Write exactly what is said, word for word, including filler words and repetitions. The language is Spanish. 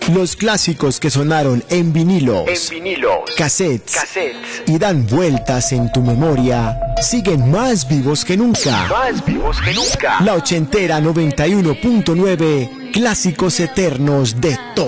Los clásicos que sonaron en vinilos, En vinilos, cassettes, cassettes, y dan vueltas en tu memoria, siguen más vivos que nunca. más vivos que nunca. La ochentera noventa y uno punto nueve, clásicos eternos de todo.